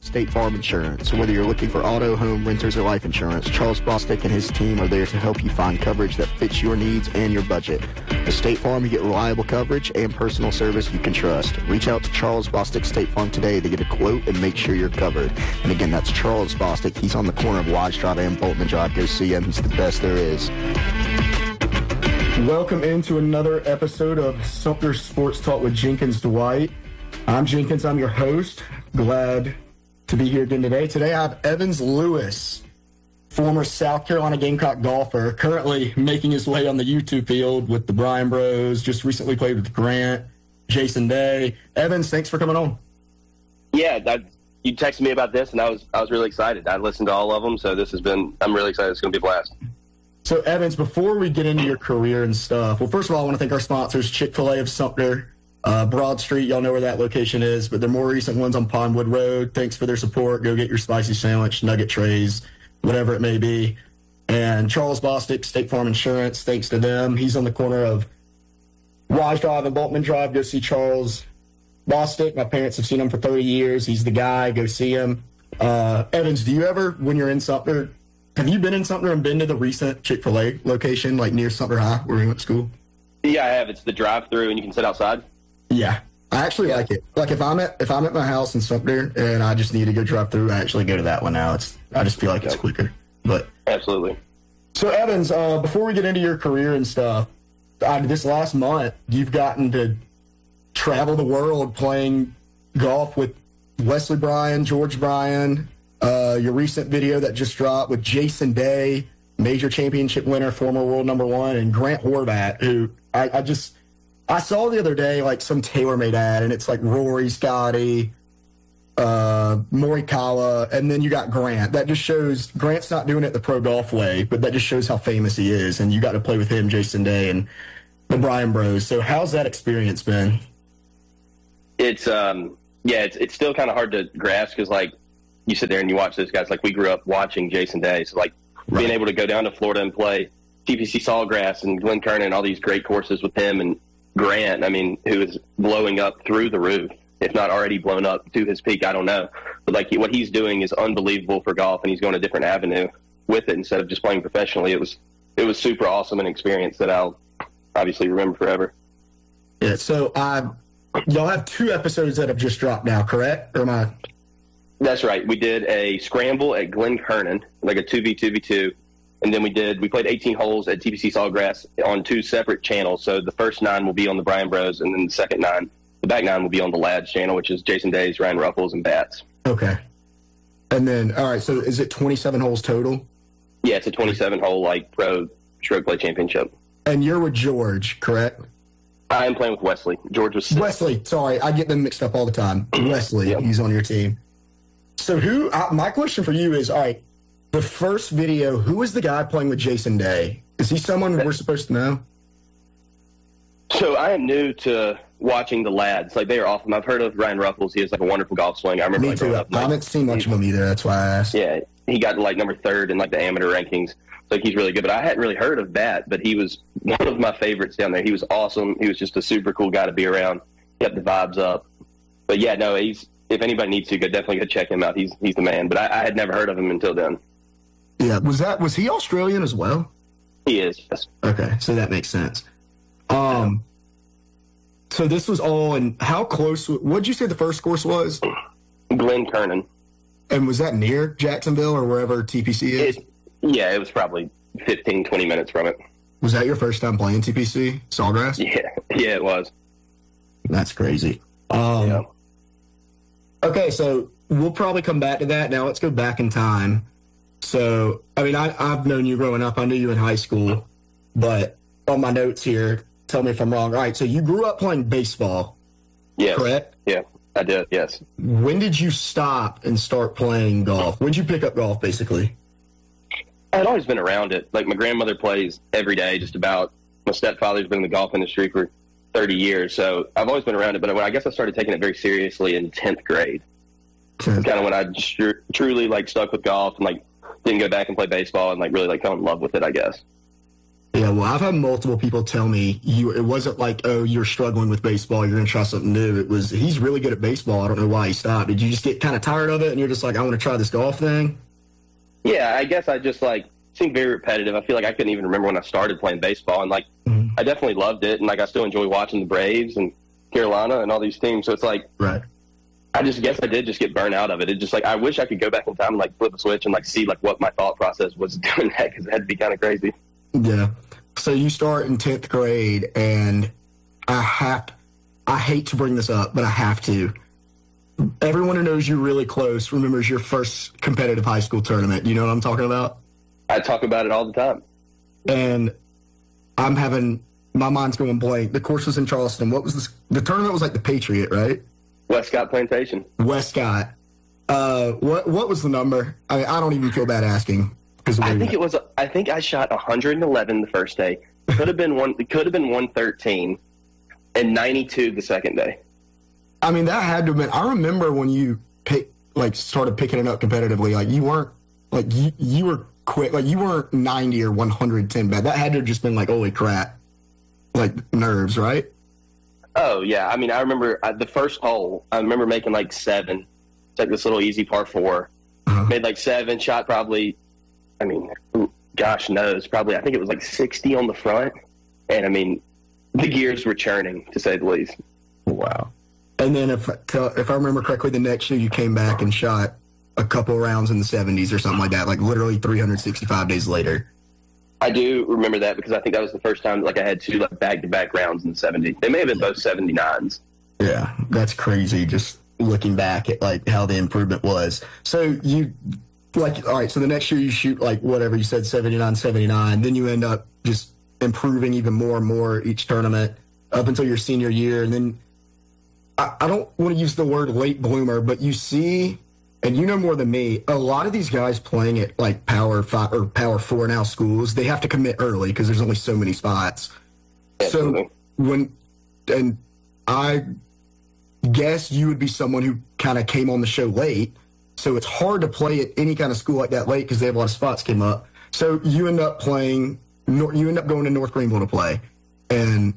State Farm Insurance. Whether you're looking for auto, home, renters, or life insurance, Charles Bostic and his team are there to help you find coverage that fits your needs and your budget. With State Farm, you get reliable coverage and personal service you can trust. Reach out to Charles Bostic State Farm today to get a quote and make sure you're covered. And again, that's Charles Bostic. He's on the corner of Wise Drive and Boltman Drive. Go see him. He's the best there is. Welcome into another episode of Sumter Sports Talk with Jenkins Dwight. I'm Jenkins. I'm your host. Glad to be here again today. Today I have Evans Lewis, former South Carolina Gamecock golfer, currently making his way on the YouTube field with the Bryan Bros. Just recently played with Grant, Jason Day. Evans, thanks for coming on. Yeah, you texted me about this, and I was really excited. I listened to all of them, so I'm really excited. It's going to be a blast. So, Evans, before we get into your career and stuff, well, first of all, I want to thank our sponsors, Chick-fil-A of Sumter, Broad Street. Y'all know where that location is, but the more recent ones on Pondwood Road. Thanks for their support. Go get your spicy sandwich, nugget trays, whatever it may be. And Charles Bostic, State Farm Insurance, thanks to them. He's on the corner of Wise Drive and Boltman Drive. Go see Charles Bostic. My parents have seen him for 30 years. He's the guy. Go see him. Evans, do you ever, when you're in Sumter, have you been in Sumter and been to the recent Chick-fil-A location, like near Sumter High, where we went to school? Yeah, I have. It's the drive-through, and you can sit outside. Yeah, I actually like it. Like if I'm at my house in Sumter and I just need to go drive through, I actually go to that one now. I just feel like it's quicker. But absolutely. So Evans, before we get into your career and stuff, this last month you've gotten to travel the world playing golf with Wesley Bryan, George Bryan. Your recent video that just dropped with Jason Day, major championship winner, former world number one, and Grant Horvat, who I saw the other day, like some TaylorMade ad, and it's like Rory, Scotty, Morikawa, and then you got Grant. That just shows Grant's not doing it the pro golf way, but that just shows how famous he is. And you got to play with him, Jason Day, and the Bryan Bros. So how's that experience been? It's it's still kind of hard to grasp because like you sit there and you watch those guys. Like we grew up watching Jason Day, so like being able to go down to Florida and play TPC Sawgrass and Glen Kernan and all these great courses with him and Grant, I mean, who is blowing up through the roof, if not already blown up to his peak, I don't know. But like what he's doing is unbelievable for golf, and he's going a different avenue with it instead of just playing professionally. It was super awesome an experience that I'll obviously remember forever. Yeah, so y'all have 2 episodes that have just dropped now, correct? Or am I? That's right. We did a scramble at Glen Kernan, like a 2v2v2. And then we played 18 holes at TPC Sawgrass on 2 separate channels. So the first 9 will be on the Bryan Bros, and then the back 9 will be on the Lads channel, which is Jason Days, Ryan Ruffles, and Bats. Okay. And then, all right, so is it 27 holes total? Yeah, it's a 27-hole, like, pro stroke play championship. And you're with George, correct? I am playing with Wesley. George was 6. Wesley, sorry, I get them mixed up all the time. Wesley, Yep. He's on your team. So my question for you is, all right, the first video, who is the guy playing with Jason Day? Is he someone we're supposed to know? So I am new to watching the Lads. Like, they are awesome. I've heard of Ryan Ruffles. He has, like, a wonderful golf swing. I remember, Me too. I haven't seen much of him either. That's why I asked. Yeah, he got, like, number 3rd in, like, the amateur rankings. So he's really good. But I hadn't really heard of Bat, but he was one of my favorites down there. He was awesome. He was just a super cool guy to be around. Kept the vibes up. But, yeah, no, if anybody needs to, definitely go check him out. He's the man. But I had never heard of him until then. Yeah, was he Australian as well? He is, yes. Okay, so that makes sense. So this was all in, how close, what did you say the first course was? Glen Kernan. And was that near Jacksonville or wherever TPC is? Yeah, it was probably 15, 20 minutes from it. Was that your first time playing TPC, Sawgrass? Yeah, it was. That's crazy. Yeah. Okay, so we'll probably come back to that. Now let's go back in time. So, I mean, I've known you growing up. I knew you in high school. But on my notes here, tell me if I'm wrong. All right, so you grew up playing baseball, yes. Correct? Yeah, I did, yes. When did you stop and start playing golf? When did you pick up golf, basically? I'd always been around it. Like, my grandmother plays every day, just about. My stepfather's been in the golf industry for 30 years, so I've always been around it. But I guess I started taking it very seriously in 10th grade. Okay. Kind of when I truly, like, stuck with golf and, like, didn't go back and play baseball and, like, really, like, fell in love with it, I guess. Yeah, well, I've had multiple people tell me it wasn't like, oh, you're struggling with baseball, you're going to try something new. It was, he's really good at baseball. I don't know why he stopped. Did you just get kind of tired of it and you're just like, I want to try this golf thing? Yeah, I guess I just seemed very repetitive. I feel like I couldn't even remember when I started playing baseball, and I definitely loved it, and I still enjoy watching the Braves and Carolina and all these teams. So it's right. I just guess I did just get burnt out of it. It's just I wish I could go back in time and flip a switch and see what my thought process was doing that, because it had to be kind of crazy. Yeah. So you start in 10th grade, and I hate to bring this up, but I have to. Everyone who knows you really close remembers your first competitive high school tournament. You know what I'm talking about? I talk about it all the time. And my mind's going blank. The course was in Charleston. What was this? The tournament was the Patriot, right? Westcott Plantation. Westcott. What was the number? I don't even feel bad asking. I think I shot 111 the first day. Could have been 113 and 92 the second day. I mean, that had to have been. I remember when you started picking it up competitively. You weren't you were quick. You weren't 90 or 110 bad. That had to have just been holy crap. Nerves, right? Oh yeah. I mean, I remember the first hole. I remember making 7. It's this little easy par 4. Made 7. Shot probably. I mean, gosh knows, probably, I think it was 60 on the front. And, I mean, the gears were churning, to say the least. Wow. And then if I remember correctly, the next year you came back and shot a couple rounds in the 70s or something like that, literally 365 days later. I do remember that, because I think that was the first time I had 2 back-to-back rounds in the 70s. They may have been both 79s. Yeah, that's crazy, just looking back at how the improvement was. So you... all right, so the next year you shoot whatever you said, 79, 79. Then you end up just improving even more and more each tournament up until your senior year. And then I don't want to use the word late bloomer, but you see, and you know more than me, a lot of these guys playing at Power 5 or Power 4 now schools, they have to commit early because there's only so many spots. Absolutely. And I guess you would be someone who kind of came on the show late. So it's hard to play at any kind of school like that late because they have a lot of spots came up. So you end up going to North Greenville to play. And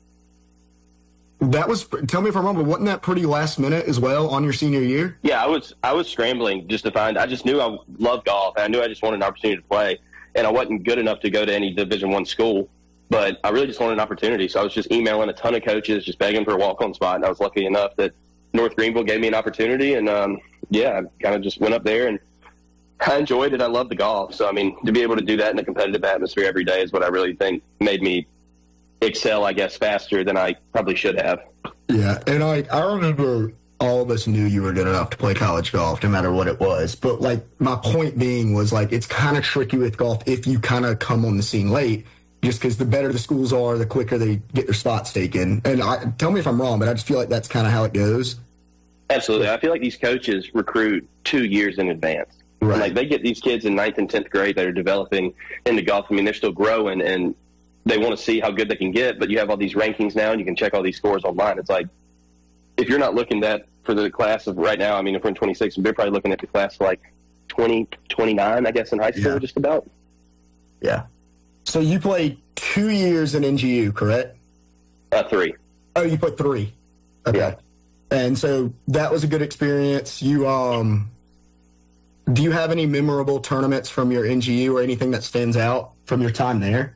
that was, tell me if I'm wrong, but wasn't that pretty last minute as well on your senior year? Yeah, I was scrambling just to find, I just knew I loved golf. And I knew I just wanted an opportunity to play. And I wasn't good enough to go to any Division I school, but I really just wanted an opportunity. So I was just emailing a ton of coaches, just begging for a walk-on spot. And I was lucky enough that North Greenville gave me an opportunity, and I kind of just went up there, and I enjoyed it. I love the golf. So, I mean, to be able to do that in a competitive atmosphere every day is what I really think made me excel, I guess, faster than I probably should have. Yeah, and I remember all of us knew you were good enough to play college golf, no matter what it was. But, my point being was, it's kind of tricky with golf if you kind of come on the scene late, just because the better the schools are, the quicker they get their spots taken. And tell me if I'm wrong, but I just feel like that's kind of how it goes. Absolutely. I feel like these coaches recruit 2 years in advance. Right. And, they get these kids in 9th and 10th grade that are developing into golf. I mean, they're still growing, and they want to see how good they can get, but you have all these rankings now, and you can check all these scores online. It's if you're not looking for the class of right now, I mean, if we're in 26, we're probably looking at the class 20, 29, I guess, in high school, just about. Yeah. So you played 2 years in NGU, correct? 3. Oh, you played 3. Okay. Yeah. And so that was a good experience. You, do you have any memorable tournaments from your NGU or anything that stands out from your time there?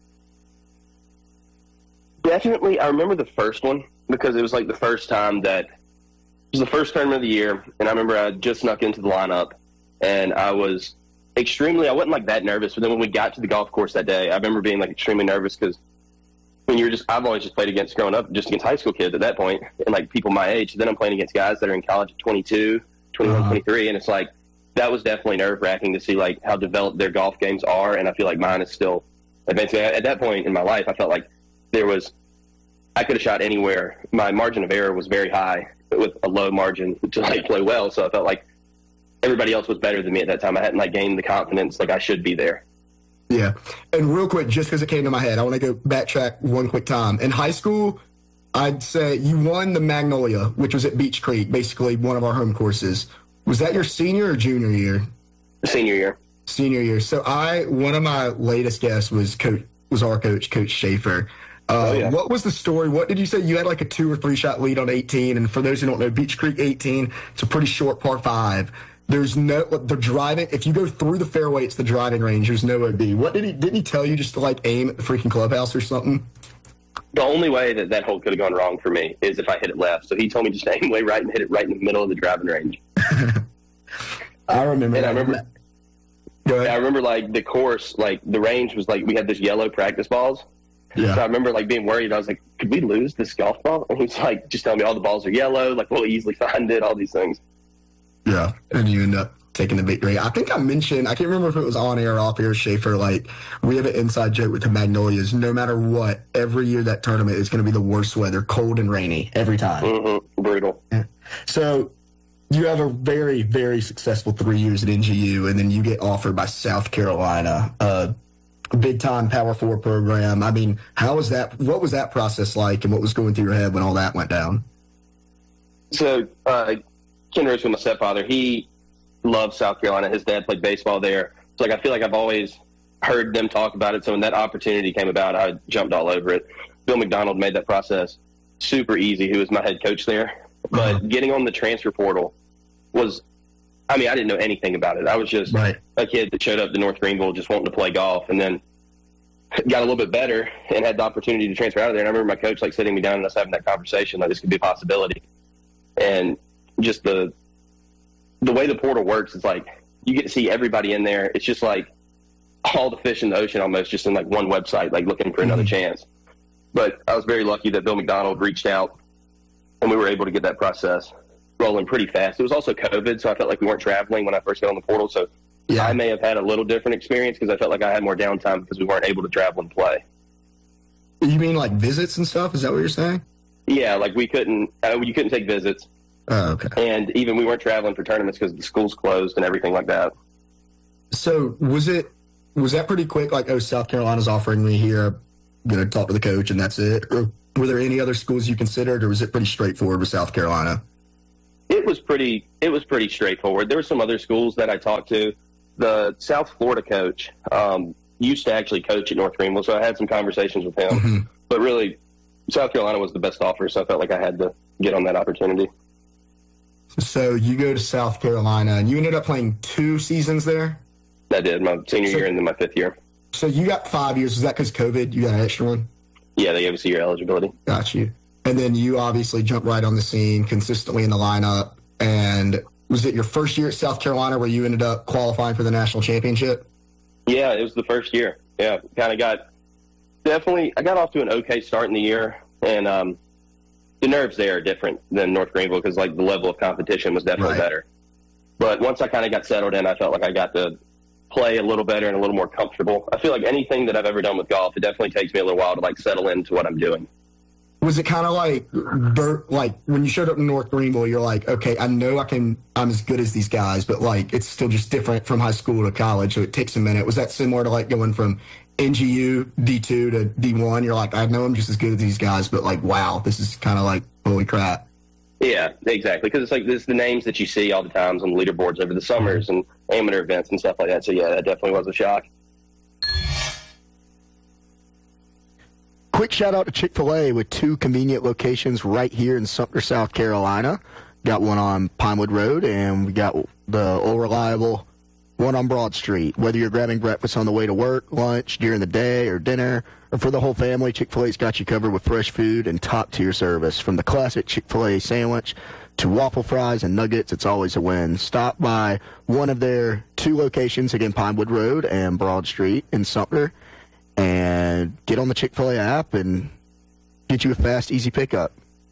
Definitely. I remember the first one because it was the first time it was the first tournament of the year. And I remember I just snuck into the lineup, and I was I wasn't that nervous, but then when we got to the golf course that day, I remember being extremely nervous because when I've always just played growing up, just against high school kids at that point, and people my age. Then I'm playing against guys that are in college at 22, 21, 23, and it's that was definitely nerve wracking to see how developed their golf games are, and I feel like mine is still advancing. At that point in my life, I felt like I could have shot anywhere. My margin of error was very high with a low margin to play well, so I felt like everybody else was better than me at that time. I hadn't gained the confidence I should be there. Yeah. And real quick, just because it came to my head, I want to go backtrack one quick time. In high school, I'd say you won the Magnolia, which was at Beach Creek, basically one of our home courses. Was that your senior or junior year? Senior year. Senior year. So one of my latest guests was was our coach, Coach Schaefer. What was the story? What did you say? You had like a 2 or 3 shot lead on 18. And for those who don't know, Beach Creek 18, it's a pretty short par 5. There's no, the driving, if you go through the fairway, it's the driving range. There's no OB. What didn't he tell you just to like aim at the freaking clubhouse or something? The only way that hole could have gone wrong for me is if I hit it left. So he told me just to aim way right and hit it right in the middle of the driving range. I remember. And I remember like the course, like the range was like, we had this yellow practice balls. Yeah. So I remember like being worried. I was like, could we lose this golf ball? And he's like, just telling me all the balls are yellow. Like we'll easily find it, all these things. Yeah. And you end up taking the victory. I think I mentioned, I can't remember if it was on air or off air, Schaefer, like we have an inside joke with the Magnolias. No matter what, every year that tournament is going to be the worst weather, cold and rainy every time. Mm-hmm. Brutal. Yeah. So you have a very, very successful 3 years at NGU, and then you get offered by South Carolina, a big-time Power 4 program. I mean, how was that? What was that process like, and what was going through your head when all that went down? So Ken Rich, my stepfather, he loved South Carolina. His dad played baseball there. So like I feel like I've always heard them talk about it. So when that opportunity came about, I jumped all over it. Bill McDonald made that process super easy, who was my head coach there. But getting on the transfer portal was, I mean, I didn't know anything about it. I was just a kid that showed up to North Greenville just wanting to play golf, and then got a little bit better and had the opportunity to transfer out of there. And I remember my coach like sitting me down and us having that conversation, like this could be a possibility. And just the way the portal works, it's like you get to see everybody in there. It's just like all the fish in the ocean almost, just in like one website, like looking for another chance. But I was very lucky that Bill McDonald reached out and we were able to get that process rolling pretty fast. It was also COVID, so I felt like we weren't traveling when I first got on the portal. So I may have had a little different experience because I felt like I had more downtime because we weren't able to travel and play. You mean like visits and stuff? Is that what you're saying? Yeah, like you couldn't take visits. Oh, okay. And even we weren't traveling for tournaments because the schools closed and everything like that. So was that pretty quick? Like, oh, South Carolina's offering me here. I'm going to talk to the coach and that's it? Or were there any other schools you considered, or was it pretty straightforward with South Carolina? It was pretty straightforward. There were some other schools that I talked to. The South Florida coach used to actually coach at North Greenville, so I had some conversations with him. Mm-hmm. But really, South Carolina was the best offer, so I felt like I had to get on that opportunity. So you go to South Carolina, and you ended up playing 2 seasons there? I did, my senior year and then my 5th year. So you got 5 years. Was that because COVID? You got an extra one? Yeah, they gave us a year eligibility. Got you. And then you obviously jumped right on the scene, consistently in the lineup. And was it your first year at South Carolina where you ended up qualifying for the national championship? Yeah, it was the first year. Yeah, I got off to an okay start in the year. And the nerves there are different than North Greenville because like the level of competition was definitely better. But once I kind of got settled in, I felt like I got to play a little better and a little more comfortable. I feel like anything that I've ever done with golf, it definitely takes me a little while to like settle into what I'm doing. Was it kind of like when you showed up in North Greenville, you're like, okay, I know I'm as good as these guys, but like it's still just different from high school to college, so it takes a minute. Was that similar to like going from NGU D2 to D1? You're like, I know I'm just as good as these guys, but like, wow, this is kind of like holy crap. Yeah, exactly. Because it's like this the names that you see all the times on the leaderboards over the summers and amateur events and stuff like that. So yeah, that definitely was a shock. Quick shout out to Chick-fil-A with 2 convenient locations right here in Sumter, South Carolina. Got one on Pinewood Road, and we got the old reliable one on Broad Street. Whether you're grabbing breakfast on the way to work, lunch, during the day, or dinner, or for the whole family, Chick-fil-A's got you covered with fresh food and top-tier service. From the classic Chick-fil-A sandwich to waffle fries and nuggets, it's always a win. Stop by one of their 2 locations, again, Pinewood Road and Broad Street in Sumter, and get on the Chick-fil-A app and get you a fast, easy pickup.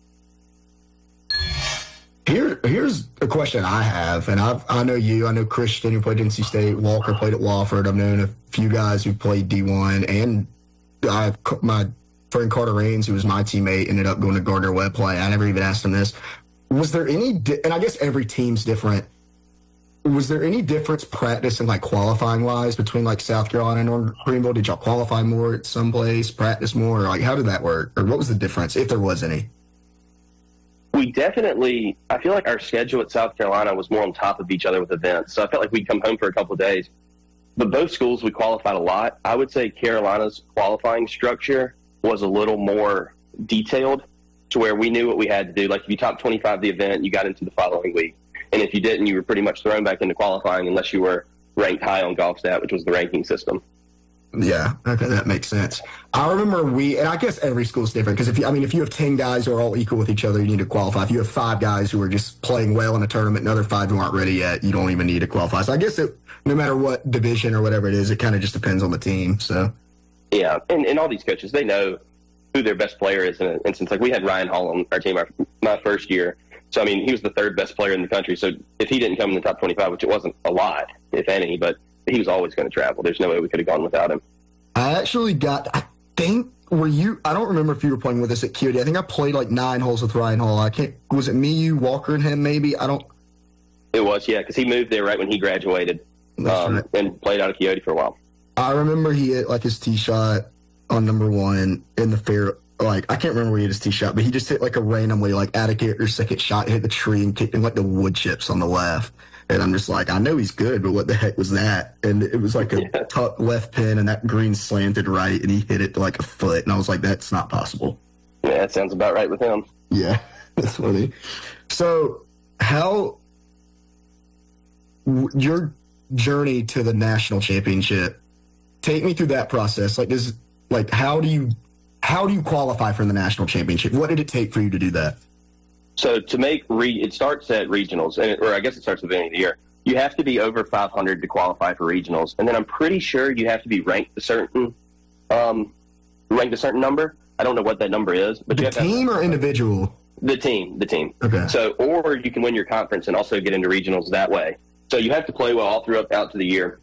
Here's a question I have, and I know you, I know Christian who played at NC State, Walker played at Wofford. I've known a few guys who played D1, and my friend Carter Raines, who was my teammate, ended up going to Gardner-Webb play. I never even asked him this. Was there any, and I guess every team's different, was there any difference practice and like qualifying wise between like South Carolina and North Greenville? Did y'all qualify more at some place, practice more? Or like how did that work? Or what was the difference, if there was any? We definitely, I feel like our schedule at South Carolina was more on top of each other with events. So I felt like we'd come home for a couple of days but both schools we qualified a lot. I would say Carolina's qualifying structure was a little more detailed, to where we knew what we had to do. Like if you top 25 the event, you got into the following week, and if you didn't, you were pretty much thrown back into qualifying unless you were ranked high on GolfStat, which was the ranking system. Yeah, okay, that makes sense. I remember and I guess every school is different, because if you have 10 guys who are all equal with each other, you need to qualify. If you have 5 guys who are just playing well in a tournament and other 5 who aren't ready yet, you don't even need to qualify. So I guess no matter what division or whatever it is, it kind of just depends on the team. So yeah, and all these coaches, they know who their best player is in an instance. Like we had Ryan Hall on our team my first year. So, I mean, he was the 3rd best player in the country. So if he didn't come in the top 25, which it wasn't a lot, if any, but he was always going to travel. There's no way we could have gone without him. I don't remember if you were playing with us at QD. I think I played like 9 holes with Ryan Hall. Was it me, you, Walker, and him maybe? It was, yeah, because he moved there right when he graduated right. And played out of Coyote for a while. I remember he hit like his tee shot on number 1 in the fair. Like, I can't remember where he hit his tee shot, but he just hit like a randomly, like out of character second shot, hit the tree and kicked in like the wood chips on the left. And I'm just like, I know he's good, but what the heck was that? And it was like a tuck left pin, and that green slanted right, and he hit it to like a foot. And I was like, that's not possible. Yeah, that sounds about right with him. Yeah, that's funny. So your journey to the national championship, take me through that process. How do you qualify for the national championship? What did it take for you to do that? So to make it starts at regionals, or I guess it starts at the beginning of the year. You have to be over 500 to qualify for regionals, and then I'm pretty sure you have to be ranked a certain number. I don't know what that number is, but the team or individual? The team. Okay. So, or you can win your conference and also get into regionals that way. So you have to play well all throughout the year.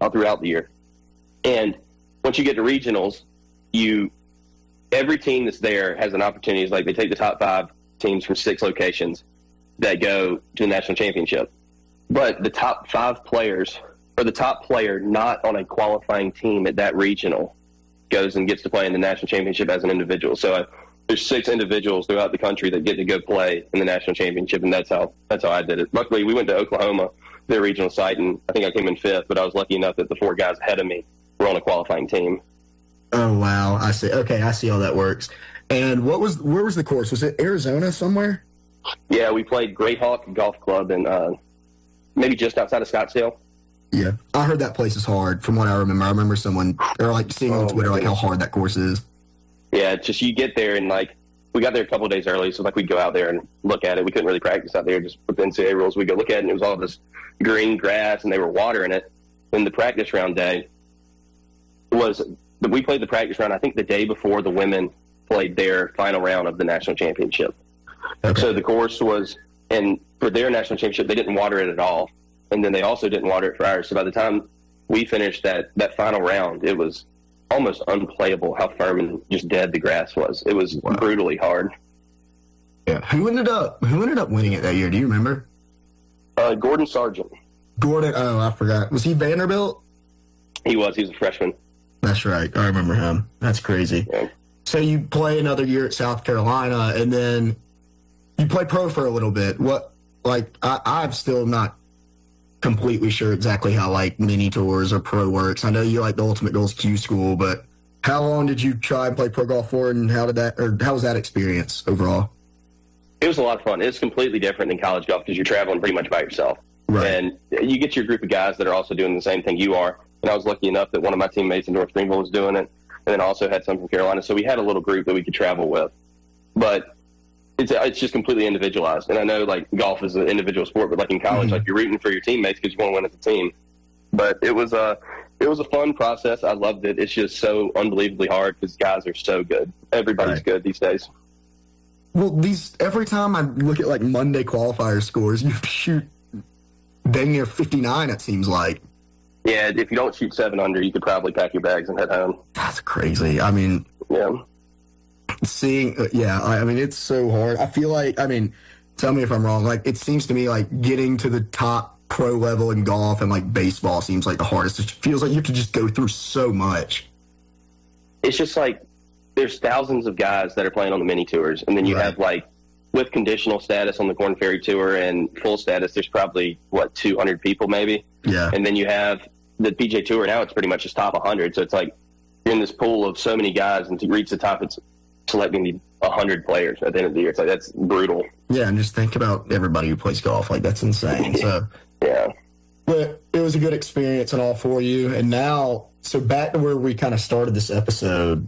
And once you get to regionals, every team that's there has an opportunity. It's like they take the top 5 teams from 6 locations that go to the national championship. But the top 5 players, or the top player not on a qualifying team at that regional, goes and gets to play in the national championship as an individual. So there's 6 individuals throughout the country that get to go play in the national championship, and that's how I did it. Luckily, we went to Oklahoma, their regional site, and I think I came in 5th, but I was lucky enough that the 4 guys ahead of me were on a qualifying team. Oh, wow. I see. Okay, I see how that works. And where was the course? Was it Arizona somewhere? Yeah, we played Great Hawk Golf Club and maybe just outside of Scottsdale. Yeah, I heard that place is hard from what I remember. I remember someone, or like seeing on Twitter, like how hard that course is. Yeah, it's just you get there and like we got there a couple of days early, so like we'd go out there and look at it. We couldn't really practice out there just with the NCAA rules. We'd go look at it, and it was all this green grass, and they were watering it. And the practice round day we played the practice round, I think, the day before the women played their final round of the national championship. Okay. So the course was, and for their national championship, they didn't water it at all. And then they also didn't water it for ours. So by the time we finished that final round, it was almost unplayable how firm and just dead the grass was. It was brutally hard. Yeah. Who ended up winning it that year? Do you remember? Gordon Sargent. Gordon, oh, I forgot. Was he Vanderbilt? He was a freshman. That's right. I remember him. That's crazy. Yeah. So you play another year at South Carolina, and then you play pro for a little bit. I'm still not completely sure exactly how like mini tours or pro works. I know you like the Ultimate Goals Q School, but how long did you try and play pro golf for, and how was that experience overall? It was a lot of fun. It's completely different than college golf because you're traveling pretty much by yourself. Right. And you get your group of guys that are also doing the same thing you are. And I was lucky enough that one of my teammates in North Greenville was doing it, and then also had some from Carolina. So we had a little group that we could travel with. But it's just completely individualized. And I know, like, golf is an individual sport, but, like, in college, like, you're rooting for your teammates because you want to win as a team. But it was a fun process. I loved it. It's just so unbelievably hard because guys are so good. Everybody's good these days. Well, every time I look at, like, Monday qualifier scores, you shoot dang near 59, it seems like. Yeah, if you don't shoot 7 under, you could probably pack your bags and head home. That's crazy. I mean, yeah. It's so hard. I feel like, tell me if I'm wrong, like, it seems to me like getting to the top pro level in golf and, like, baseball seems like the hardest. It feels like you have to just go through so much. It's just like there's thousands of guys that are playing on the mini tours, and then you have, like, with conditional status on the Korn Ferry Tour and full status, there's probably, 200 people maybe? Yeah. And then you have the PGA Tour now, it's pretty much just top 100. So it's like you're in this pool of so many guys, and to reach the top, it's selecting the 100 players at the end of the year. It's like, that's brutal. Yeah, and just think about everybody who plays golf. Like, that's insane. So yeah. But it was a good experience and all for you. And now, so back to where we kind of started this episode,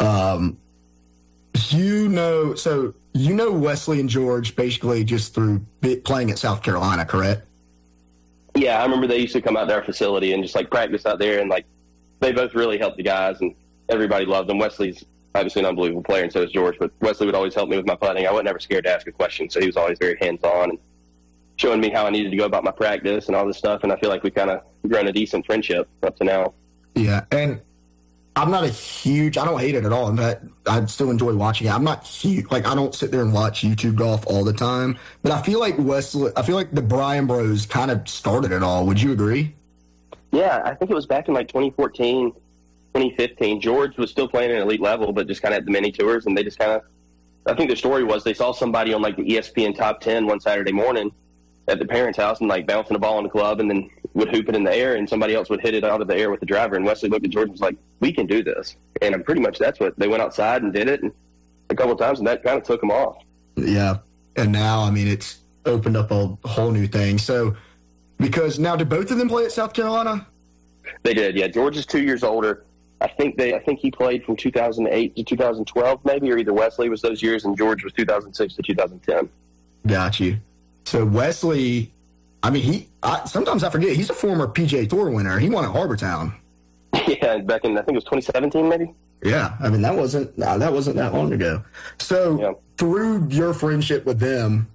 you know Wesley and George basically just through playing at South Carolina, correct? Yeah, I remember they used to come out to our facility and just like practice out there, and like they both really helped the guys, and everybody loved them. Wesley's obviously an unbelievable player, and so is George, but Wesley would always help me with my putting. I wasn't ever scared to ask a question, so he was always very hands-on and showing me how I needed to go about my practice and all this stuff, and I feel like we kind of grown a decent friendship up to now. Yeah, and I'm not I don't hate it at all. In fact, I still enjoy watching it. I'm not huge, like I don't sit there and watch YouTube golf all the time, but I feel like the Bryan Bros kind of started it all. Would you agree? Yeah, I think it was back in like 2014, 2015. George was still playing at elite level, but just kind of at the mini tours, and they just kind of, I think the story was they saw somebody on like the ESPN top 10 one Saturday morning at the parents' house and like bouncing a ball in the club and then would hoop it in the air, and somebody else would hit it out of the air with the driver. And Wesley looked at George and was like, we can do this. And pretty much that's what they went outside and did it and a couple of times, and that kind of took them off. Yeah. And now, I mean, it's opened up a whole new thing. So, because now, did both of them play at South Carolina? They did, yeah. George is 2 years older. I think he played from 2008 to 2012 maybe, or either Wesley was those years and George was 2006 to 2010. Got you. So Wesley, I mean, sometimes I forget, he's a former PGA Tour winner. He won at Harbortown. Yeah, back in, I think it was 2017 maybe. Yeah, I mean, that wasn't that long ago. So through your friendship with them,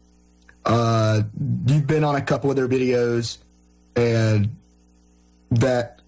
you've been on a couple of their videos, and that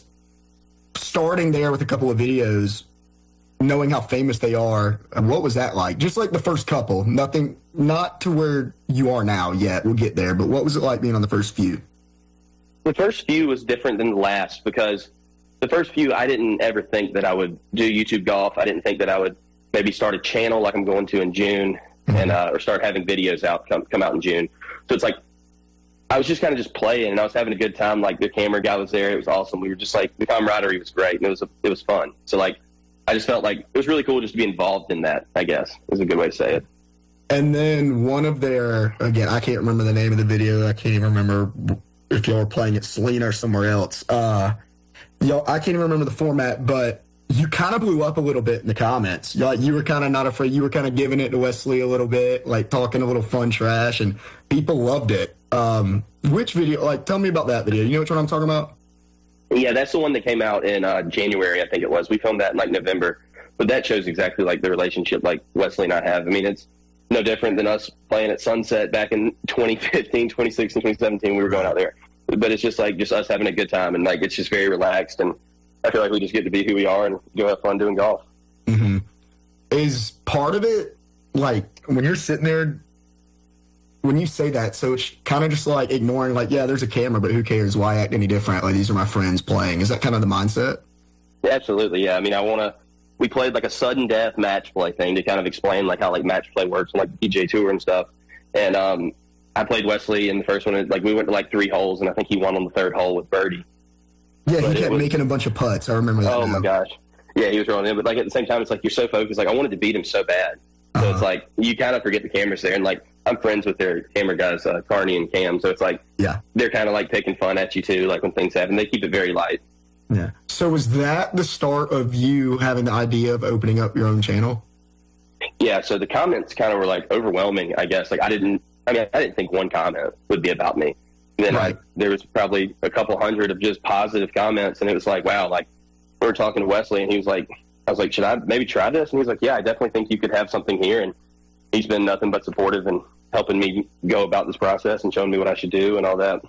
starting there with a couple of videos, knowing how famous they are, what was that like? Just like the first couple, not to where you are now yet. We'll get there, but what was it like being on the first few? The first few was different than the last, because the first few, I didn't ever think that I would do YouTube golf. I didn't think that I would maybe start a channel like I'm going to in June, and or start having videos come out in June. So it's like I was just kind of just playing, and I was having a good time. Like the camera guy was there; it was awesome. We were just like, the camaraderie was great, and it was fun. So like, I just felt like it was really cool just to be involved in that, I guess, is a good way to say it. And then one of their, again, I can't remember the name of the video. I can't even remember if y'all were playing at Selena or somewhere else. I can't even remember the format, but you kind of blew up a little bit in the comments. You were kind of not afraid. You were kind of giving it to Wesley a little bit, like talking a little fun trash, and people loved it. Which video? Like, tell me about that video. You know which one I'm talking about? Yeah, that's the one that came out in January, I think it was. We filmed that in like November, but that shows exactly like the relationship like Wesley and I have. I mean, it's no different than us playing at Sunset back in 2015, 2016, 2017. We were going out there, but it's just like us having a good time, and like it's just very relaxed, and I feel like we just get to be who we are and go have fun doing golf. Mm-hmm. Is part of it like when you're sitting there, when you say that, so it's kind of just like ignoring, like, yeah, there's a camera, but who cares? Why act any different? Like, these are my friends playing. Is that kind of the mindset? Absolutely, yeah. I mean, we played like a sudden death match play thing to kind of explain like how like match play works on like the PGA Tour and stuff. And I played Wesley in the first one. Like we went to like 3 holes, and I think he won on the 3rd hole with birdie. Yeah, he kept making a bunch of putts. I remember that. Oh my gosh, yeah, he was rolling in. But like at the same time, it's like you're so focused. Like I wanted to beat him so bad, so it's like you kind of forget the cameras there. And like I'm friends with their camera guys, Carney and Cam. So it's like they're kind of like taking fun at you too. Like when things happen, they keep it very light. Yeah. So was that the start of you having the idea of opening up your own channel? Yeah. So the comments kind of were like overwhelming, I guess. Like I didn't think one comment would be about me. And then there was probably a couple hundred of just positive comments, and it was like, wow, like we were talking to Wesley, and he was like, I was like, should I maybe try this? And he was like, yeah, I definitely think you could have something here. And he's been nothing but supportive and helping me go about this process and showing me what I should do and all that.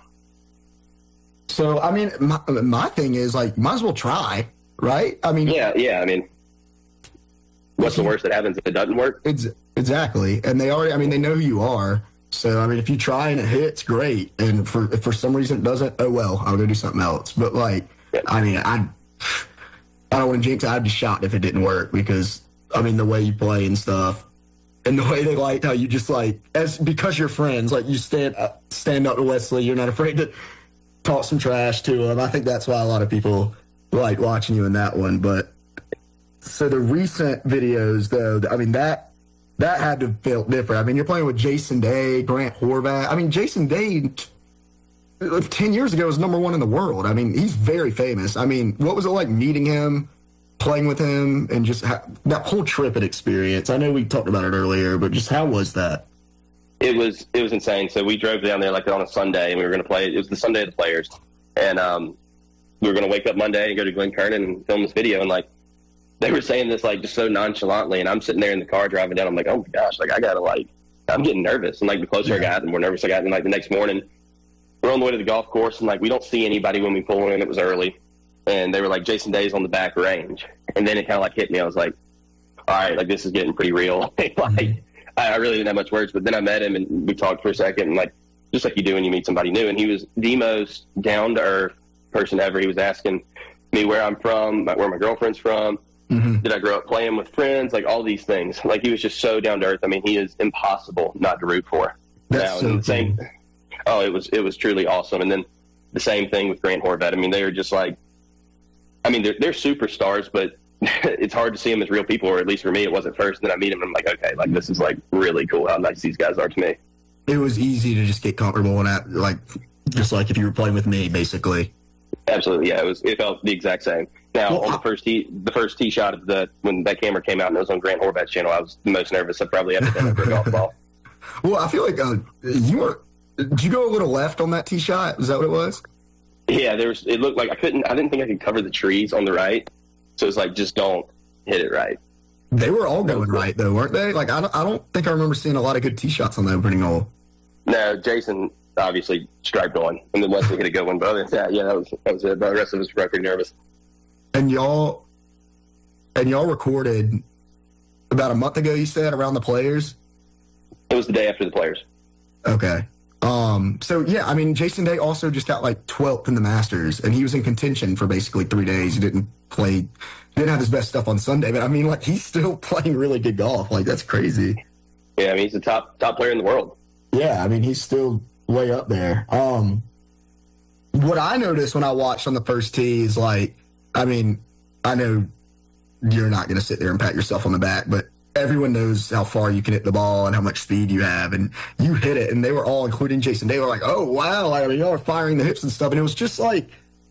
So, I mean, my thing is, like, might as well try, right? I mean... Yeah, I mean, what's the worst that happens if it doesn't work? Exactly. And they know who you are. So, I mean, if you try and it hits, great. And if for some reason it doesn't, oh, well, I'll go do something else. But, like, I mean, I don't want to jinx it. I'd be shocked if it didn't work because, I mean, the way you play and stuff, and the way they liked how you just, like, because you're friends, like, you stand up to Wesley, you're not afraid to... talk some trash to him. I think that's why a lot of people like watching you in that one. But so the recent videos, though, I mean, that had to feel different. I mean, you're playing with Jason Day, Grant Horvat. I mean, Jason Day 10 years ago was number one in the world. I mean, he's very famous. I mean, what was it like meeting him, playing with him, and just that whole trip and experience? I know we talked about it earlier, but just how was that? It was insane. So we drove down there like on a Sunday, and we were going to play. It was the Sunday of the players, and we were going to wake up Monday and go to Glen Kernan and film this video. And like they were saying this like just so nonchalantly, and I'm sitting there in the car driving down. I'm like, oh my gosh, like I gotta like I'm getting nervous. And like the closer I got, the more nervous I got. And like the next morning, we're on the way to the golf course, and like we don't see anybody when we pull in. It was early, and they were like, Jason Day's on the back range. And then it kind of like hit me. I was like, all right, like this is getting pretty real. Like I really didn't have much words, but then I met him and we talked for a second, and like just like you do when you meet somebody new. And he was the most down to earth person ever. He was asking me where I'm from, where my girlfriend's from. Mm-hmm. Did I grow up playing with friends? Like all these things. Like he was just so down to earth. I mean, he is impossible not to root for. That's so cool. Oh, it was truly awesome. And then the same thing with Grant Horvat. I mean, they are just like, I mean, they're superstars, but it's hard to see them as real people, or at least for me, it was at first. And then I meet them, and I'm like, okay, like this is like really cool how nice these guys are to me. It was easy to just get comfortable and act like just like if you were playing with me, basically. Absolutely, yeah. It felt the exact same. Now, on the first tee shot of when that camera came out and it was on Grant Horvat's channel, I was the most nervous I've probably ever been over a golf ball. Well, I feel like did you go a little left on that tee shot? Is that what it was? Yeah, it looked like I didn't think I could cover the trees on the right. So it's like, just don't hit it right. They were all going right, though, weren't they? Like, I don't think I remember seeing a lot of good tee shots on the opening hole. No, Jason obviously striped on, and then Wesley hit a good one. But other than that, yeah, that was it. But the rest of us were pretty nervous. And y'all recorded about a month ago, you said, around the Players? It was the day after the Players. Okay. So, yeah, I mean, Jason Day also just got like 12th in the Masters, and he was in contention for basically 3 days. He didn't have his best stuff on Sunday, but I mean, like, he's still playing really good golf. Like, that's crazy. Yeah, I mean, he's the top player in the world. Yeah, I mean, he's still way up there. What I noticed when I watched on the first tee is, like, I mean, I know you're not going to sit there and pat yourself on the back, but everyone knows how far you can hit the ball and how much speed you have, and you hit it, and they were all, including Jason, they were like, oh, wow, I mean, y'all are firing the hips and stuff, and it was just like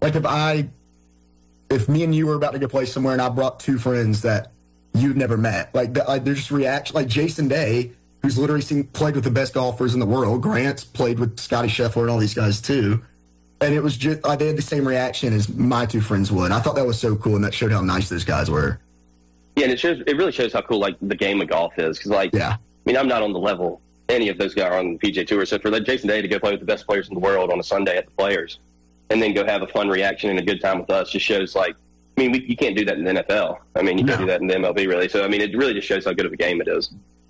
if me and you were about to go play somewhere and I brought 2 friends that you'd never met, like they're just reaction, like Jason Day, who's literally played with the best golfers in the world, Grant's played with Scotty Scheffler and all these guys too, and it was just, they had the same reaction as my 2 friends would. I thought that was so cool, and that showed how nice those guys were. Yeah, and it really shows how cool like the game of golf is, because like, yeah. I mean, I'm not on the level any of those guys are on the PGA Tour, so for Jason Day to go play with the best players in the world on a Sunday at the Players, and then go have a fun reaction and a good time with us, just shows like, I mean, you can't do that in the NFL. I mean, you can't do that in the MLB, really. So I mean, it really just shows how good of a game it is.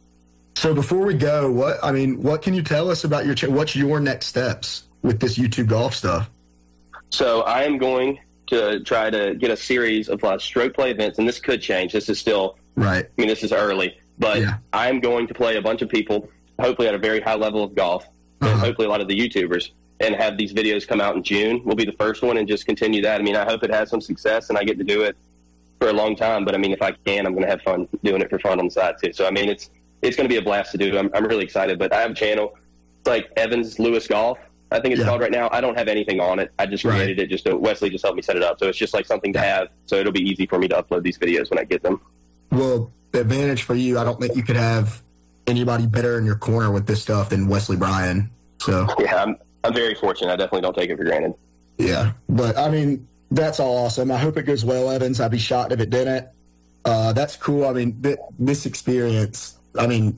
So before we go, what can you tell us about what's your next steps with this YouTube golf stuff? So I am going to try to get a series of stroke play events, and this could change. This is still right. I mean, this is early, but yeah. I'm going to play a bunch of people, hopefully at a very high level of golf, and hopefully a lot of the YouTubers, and have these videos come out in June. Will be the first one, and just continue that. I mean, I hope it has some success, and I get to do it for a long time. But I mean, if I can, I'm going to have fun doing it for fun on the side too. So I mean, it's going to be a blast to do. I'm really excited. But I have a channel. It's like Evans Lewis Golf, I think it's called right now. I don't have anything on it. I just created it. Wesley just helped me set it up. So it's just like something to have. So it'll be easy for me to upload these videos when I get them. Well, the advantage for you, I don't think you could have anybody better in your corner with this stuff than Wesley Bryan. So yeah, I'm very fortunate. I definitely don't take it for granted. Yeah, but I mean, that's all awesome. I hope it goes well, Evans. I'd be shocked if it didn't. That's cool. I mean, this experience, I mean,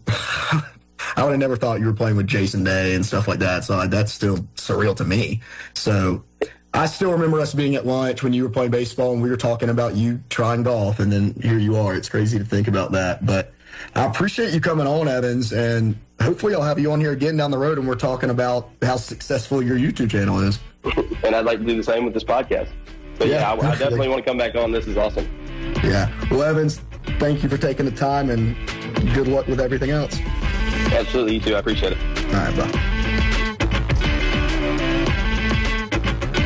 I would have never thought you were playing with Jason Day and stuff like that. So that's still surreal to me. So I still remember us being at lunch when you were playing baseball and we were talking about you trying golf, and then here you are. It's crazy to think about that. But I appreciate you coming on, Evans, and hopefully I'll have you on here again down the road and we're talking about how successful your YouTube channel is. And I'd like to do the same with this podcast. But yeah, I definitely want to come back on. This is awesome. Yeah. Well, Evans, thank you for taking the time, and good luck with everything else. Absolutely. You too. I appreciate it. All right, bye.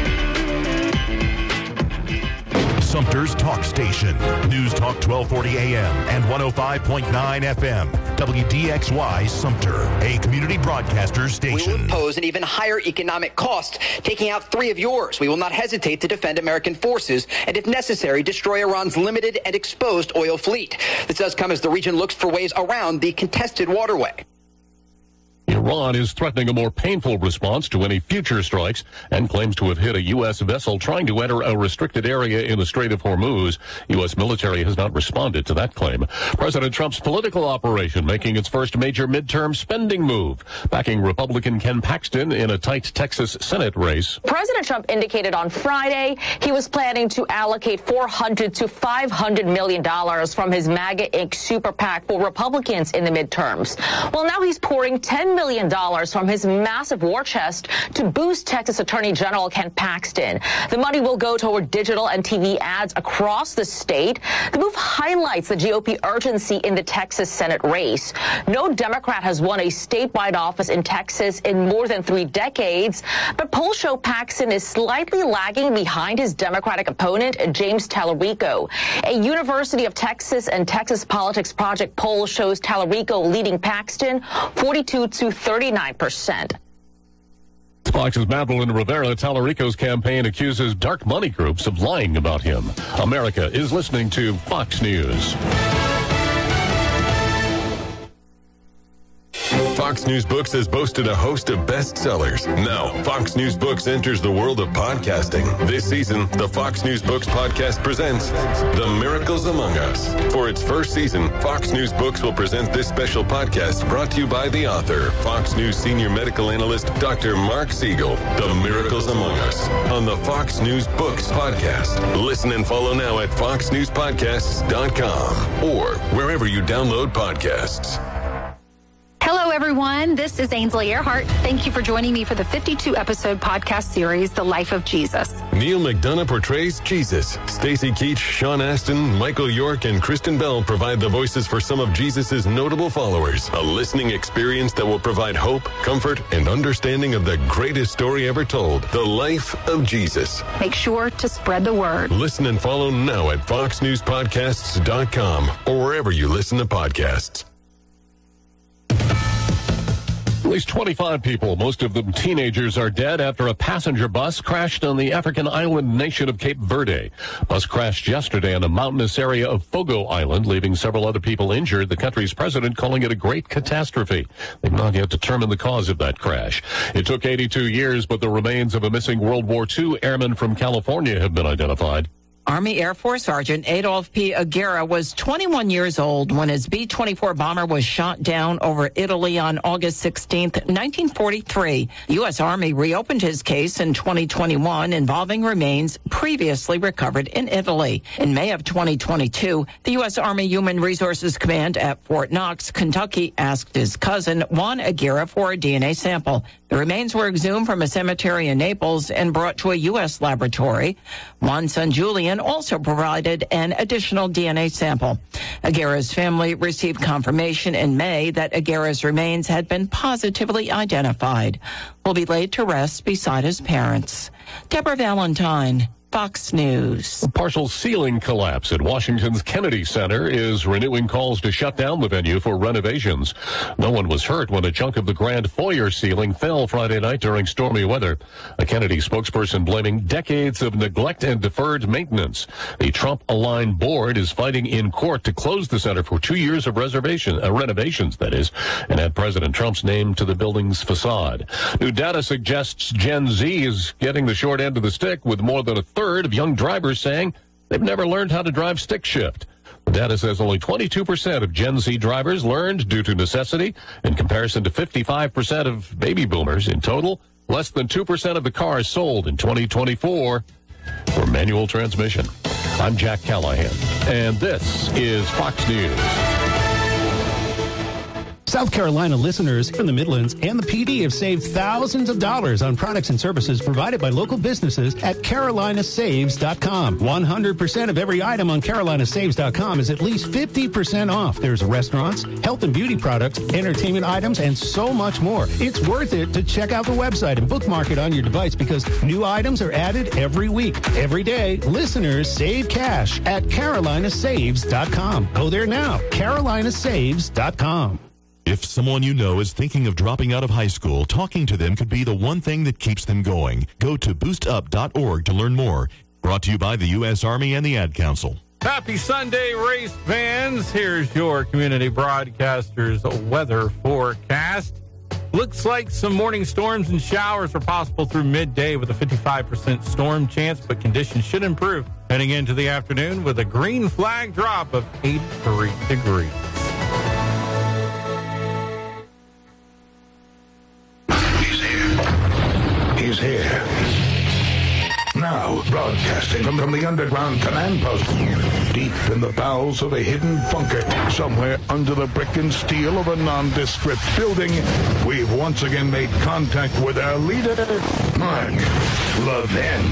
Lancaster's talk station. News Talk 1240 AM and 105.9 FM. WDXY Sumter, a community broadcaster station. We will impose an even higher economic cost, taking out 3 of yours. We will not hesitate to defend American forces and, if necessary, destroy Iran's limited and exposed oil fleet. This does come as the region looks for ways around the contested waterway. Iran is threatening a more painful response to any future strikes and claims to have hit a U.S. vessel trying to enter a restricted area in the Strait of Hormuz. U.S. military has not responded to that claim. President Trump's political operation making its first major midterm spending move, backing Republican Ken Paxton in a tight Texas Senate race. President Trump indicated on Friday he was planning to allocate $400 to $500 million from his MAGA Inc. super PAC for Republicans in the midterms. Well, now he's pouring $10 million from his massive war chest to boost Texas Attorney General Ken Paxton. The money will go toward digital and TV ads across the state. The move highlights the GOP urgency in the Texas Senate race. No Democrat has won a statewide office in Texas in more than 3 decades, but polls show Paxton is slightly lagging behind his Democratic opponent, James Tallarico. A University of Texas and Texas Politics Project poll shows Tallarico leading Paxton 42 to 39%. Fox's Madeline Rivera. Tallarico's campaign accuses dark money groups of lying about him. America is listening to Fox News. Fox News Books has boasted a host of bestsellers. Now, Fox News Books enters the world of podcasting. This season, the Fox News Books podcast presents The Miracles Among Us. For its first season, Fox News Books will present this special podcast brought to you by the author, Fox News senior medical analyst, Dr. Mark Siegel. The Miracles Among Us on the Fox News Books podcast. Listen and follow now at foxnewspodcasts.com or wherever you download podcasts. Hello, everyone. This is Ainsley Earhart. Thank you for joining me for the 52-episode podcast series, The Life of Jesus. Neil McDonough portrays Jesus. Stacey Keach, Sean Astin, Michael York, and Kristen Bell provide the voices for some of Jesus' notable followers. A listening experience that will provide hope, comfort, and understanding of the greatest story ever told, The Life of Jesus. Make sure to spread the word. Listen and follow now at foxnewspodcasts.com or wherever you listen to podcasts. At least 25 people, most of them teenagers, are dead after a passenger bus crashed on the African island nation of Cape Verde. Bus crashed yesterday on a mountainous area of Fogo Island, leaving several other people injured, the country's president calling it a great catastrophe. They've not yet determined the cause of that crash. It took 82 years, but the remains of a missing World War II airman from California have been identified. Army Air Force Sergeant Adolf P. Aguirre was 21 years old when his B-24 bomber was shot down over Italy on August 16, 1943. The U.S. Army reopened his case in 2021 involving remains previously recovered in Italy. In May of 2022, the U.S. Army Human Resources Command at Fort Knox, Kentucky, asked his cousin, Juan Aguirre, for a DNA sample. The remains were exhumed from a cemetery in Naples and brought to a U.S. laboratory. Juan's son, Julian, also provided an additional DNA sample. Aguirre's family received confirmation in May that Aguirre's remains had been positively identified. Will be laid to rest beside his parents. Deborah Valentine, Fox News. A partial ceiling collapse at Washington's Kennedy Center is renewing calls to shut down the venue for renovations. No one was hurt when a chunk of the grand foyer ceiling fell Friday night during stormy weather. A Kennedy spokesperson blaming decades of neglect and deferred maintenance. The Trump-aligned board is fighting in court to close the center for 2 years of renovations, that is, and add President Trump's name to the building's facade. New data suggests Gen Z is getting the short end of the stick, with more than a third of young drivers saying they've never learned how to drive stick shift. The data says only 22% of Gen Z drivers learned due to necessity, in comparison to 55% of baby boomers. In total, less than 2% of the cars sold in 2024 were manual transmission. I'm Jack Callahan, and this is Fox News. South Carolina listeners from the Midlands and the PD have saved thousands of dollars on products and services provided by local businesses at carolinasaves.com. 100% of every item on carolinasaves.com is at least 50% off. There's restaurants, health and beauty products, entertainment items, and so much more. It's worth it to check out the website and bookmark it on your device because new items are added every week. Every day, listeners save cash at carolinasaves.com. Go there now, carolinasaves.com. If someone you know is thinking of dropping out of high school, talking to them could be the one thing that keeps them going. Go to boostup.org to learn more. Brought to you by the U.S. Army and the Ad Council. Happy Sunday, race fans. Here's your community broadcaster's weather forecast. Looks like some morning storms and showers are possible through midday with a 55% storm chance, but conditions should improve heading into the afternoon with a green flag drop of 83 degrees. He's here. Now, broadcasting from the underground command post, deep in the bowels of a hidden bunker, somewhere under the brick and steel of a nondescript building, we've once again made contact with our leader, Mark Levin.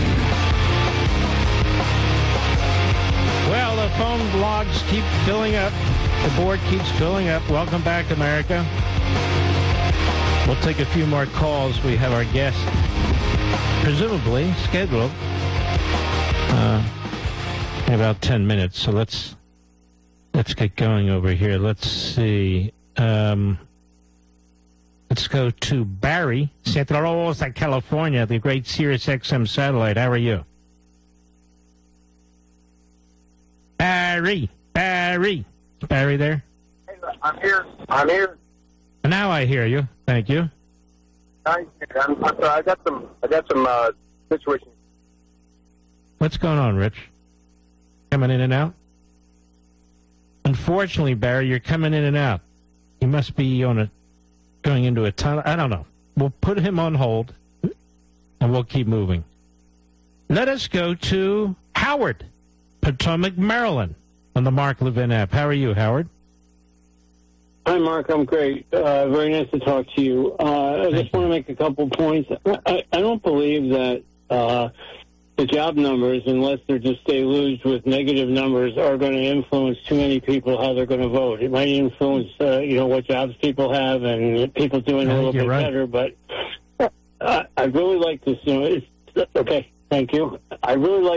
Well, the phone blogs keep filling up. The board keeps filling up. Welcome back, America. We'll take a few more calls. We have our guest, presumably scheduled in about 10 minutes. So let's get going over here. Let's see. Let's go to Barry, Santa Rosa, California, the great Sirius XM satellite. How are you? Barry there? I'm here. Now I hear you. Thank you. I'm sorry. I got some situation. What's going on, Rich? Coming in and out? Unfortunately, Barry, you're coming in and out. You must be going into a tunnel. I don't know. We'll put him on hold, and we'll keep moving. Let us go to Howard, Potomac, Maryland, on the Mark Levin app. How are you, Howard? Hi, Mark. I'm great. Very nice to talk to you. I just want to make a couple points. I don't believe that the job numbers, unless they're just deluged with negative numbers, are going to influence too many people how they're going to vote. It might influence, what jobs people have and people doing a little bit better. But I'd really like to, okay, thank you. I really like